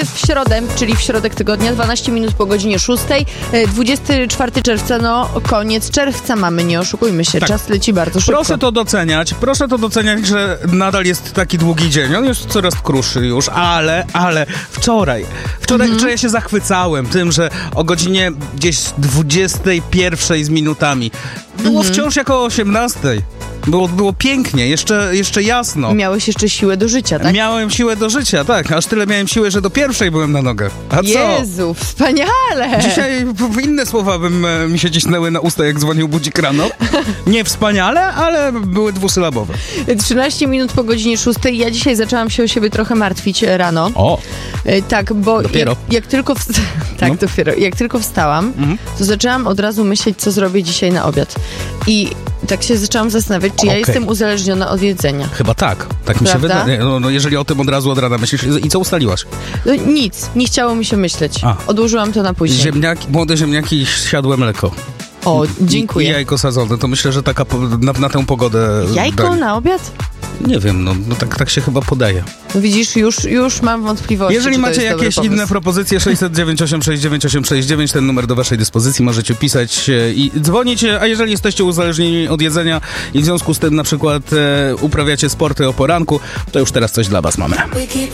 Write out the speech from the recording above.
w środę, czyli w środek tygodnia, 12 minut po godzinie 6. 24 czerwca, no koniec czerwca mamy, nie oszukujmy się, czas leci bardzo szybko. Proszę to doceniać, że nadal jest taki długi dzień. On jest coraz krótszy już, ale wczoraj ja się zachwycałem tym, że o godzinie gdzieś 21 z minutami było wciąż jako o 18. Było pięknie, jeszcze jasno. Miałeś jeszcze siłę do życia, tak? Miałem siłę do życia, tak. Aż tyle miałem siłę, że do 1 byłem na nogę. A co? Jezu, wspaniale! Dzisiaj inne słowa mi się cisnęły na usta, jak dzwonił budzik rano. Nie wspaniale, ale były dwusylabowe. 13 minut po godzinie 6. Ja dzisiaj zaczęłam się o siebie trochę martwić rano. O! Tak, bo dopiero. jak tylko dopiero. Jak tylko wstałam, to zaczęłam od razu myśleć, co zrobię dzisiaj na obiad. I tak się zaczęłam zastanawiać, czy ja jestem uzależniona od jedzenia. Chyba tak. Tak mi się wydaje. No, jeżeli o tym od razu od rana myślisz. I co ustaliłaś? No, nic. Nie chciało mi się myśleć. Odłożyłam to na później. Młode ziemniaki i siadłe mleko. O, dziękuję. I jajko sadzone. To myślę, że taka na tę pogodę... Jajko na obiad? Nie wiem, no tak się chyba podaje. No widzisz, już mam wątpliwości. Jeżeli macie jakieś inne propozycje, 609 869 869, ten numer do waszej dyspozycji, możecie pisać i dzwonić, a jeżeli jesteście uzależnieni od jedzenia i w związku z tym na przykład uprawiacie sporty o poranku, to już teraz coś dla was mamy.